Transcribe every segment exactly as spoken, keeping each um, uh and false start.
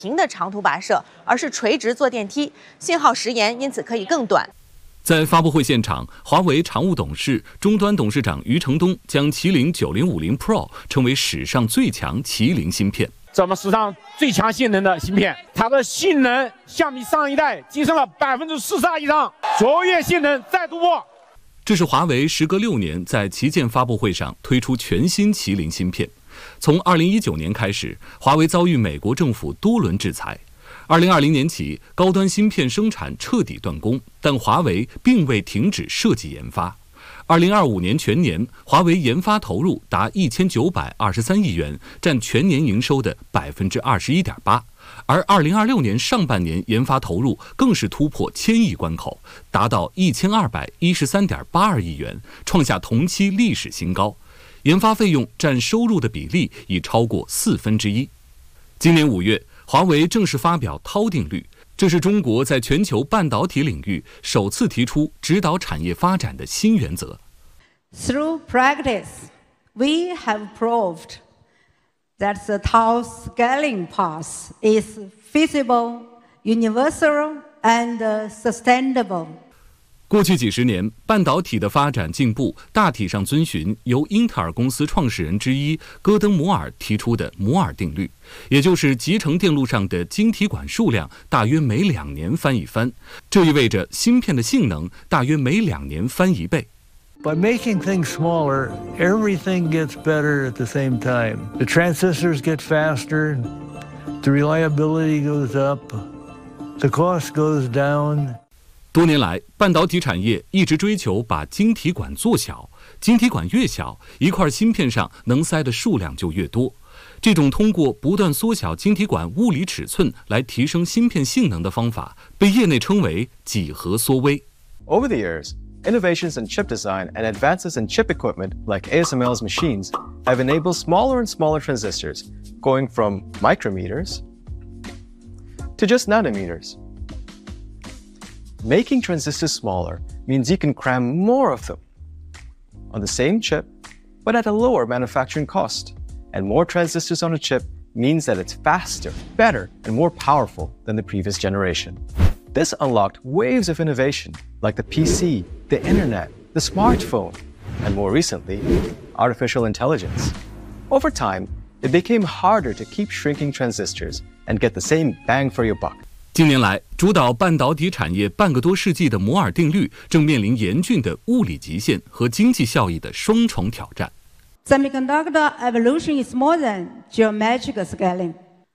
平的长途跋涉，而是垂直坐电梯，信号时延因此可以更短。 在发布会现场，华为常务董事、终端董事长余承东将麒麟九零五零 Pro 称为史上最强麒麟芯片。 咱们史上最强性能的芯片，它的性能相比上一代提升了百分之四十二以上，卓越性能再突破。 这是华为时隔六年在旗舰发布会上推出全新麒麟芯片。从二零一九年开始，华为遭遇美国政府多轮制裁。二零二零年起，高端芯片生产彻底断供，但华为并未停止设计研发。二零二五年全年，华为研发投入达一千九百二十三亿元，占全年营收的百分之二十一点八。而二零二六年上半年研发投入更是突破千亿关口，达到一千二百一十三点八二亿元，创下同期历史新高。研发费用占收入的比例已超过四分之一。今年五月，华为正式发表涛定律，这是中国在全球半导体领域首次提出指导产业发展的新原则。 Through practice, we have proved that the Tau scaling path is feasible, universal, and sustainable. 过去几十年，半导体的发展进步大体上遵循由英特尔公司创始人之一戈登·摩尔提出的摩尔定律，也就是集成电路上的晶体管数量大约每两年翻一番，这意味着芯片的性能大约每两年翻一倍。 By making things smaller, everything gets better at the same time. The transistors get faster, the reliability goes up, the cost goes down. 多年来，半导体产业一直追求把晶体管做小，晶体管越小，一块芯片上能塞的数量就越多。这种通过不断缩小晶体管物理尺寸来提升芯片性能的方法，被业内称为几何缩微。 Over the years, innovations in chip design and advances in chip equipment like A S M L's machines have enabled smaller and smaller transistors, going from micrometers to just nanometers. Making transistors smaller means you can cram more of them on the same chip, but at a lower manufacturing cost. And more transistors on a chip means that it's faster, better, and more powerful than the previous generation. This unlocked waves of innovation like the P C, the internet, the smartphone, and more recently, artificial intelligence. Over time, it became harder to keep shrinking transistors and get the same bang for your buck. 近年来，主导半导体产业半个多世纪的摩尔定律正面临严峻的物理极限和经济效益的双重挑战。 Semiconductor evolution is more than geometric scaling.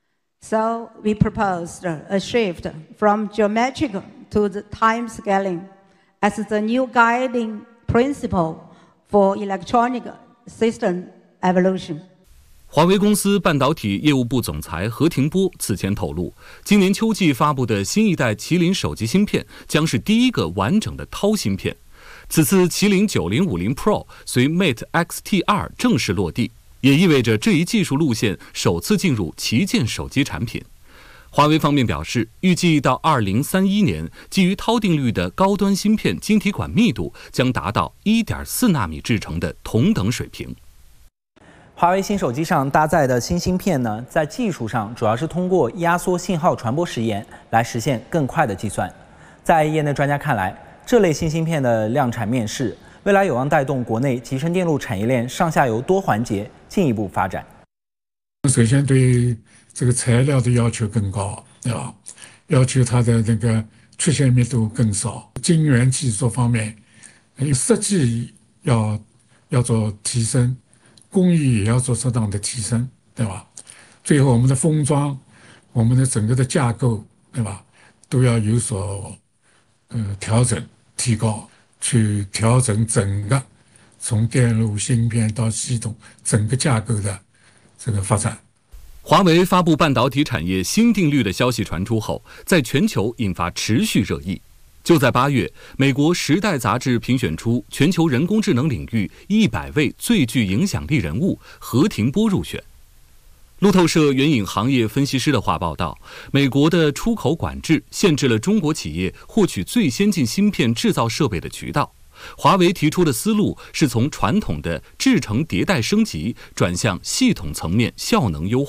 So we proposed a shift from geometric to the time scaling as the new guiding principle for electronic system evolution. 华为公司半导体业务部总裁何庭波此前透露，今年秋季发布的新一代麒麟手机芯片将是第一个完整的涛芯片。此次麒麟九零五零 Pro 随 Mate X T 二正式落地，也意味着这一技术路线首次进入旗舰手机产品。华为方面表示，预计到二零三一年，基于涛定律的高端芯片晶体管密度将达到 一点四纳米制程的同等水平。 华为新手机上搭载的新芯片呢，在技术上主要是通过压缩信号传播时延来实现更快的计算。在业内专家看来，这类新芯片的量产面世，未来有望带动国内集成电路产业链上下游多环节进一步发展。 首先对这个材料的要求更高，对吧？要求它的那个缺陷密度更少，晶圆技术方面，设计要要做提升。工艺也要做适当的提升，对吧？最后我们的封装，我们的整个的架构，对吧？都要有所呃调整、提高，去调整整个从电路芯片到系统整个架构的这个发展。 华为发布半导体产业新定律的消息传出后，在全球引发持续热议。就在八月，美国《时代》杂志评选出全球人工智能领域一百位最具影响力人物，何庭波入选。路透社援引行业分析师的话报道，美国的出口管制限制了中国企业获取最先进芯片制造设备的渠道。华为提出的思路是从传统的制程迭代升级转向系统层面效能优化，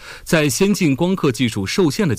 在先进光刻技术受限的